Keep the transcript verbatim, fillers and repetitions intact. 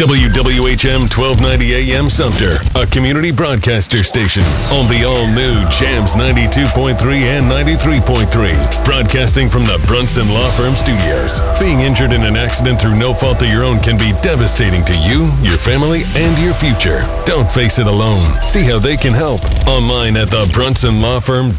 W W H M twelve ninety A M Sumter, a community broadcaster station on the all-new Jams ninety-two point three and ninety-three point three. Broadcasting from the Brunson Law Firm Studios. Being injured in an accident through no fault of your own can be devastating to you, your family, and your future. Don't face it alone. See how they can help online at the Brunson Law Firm.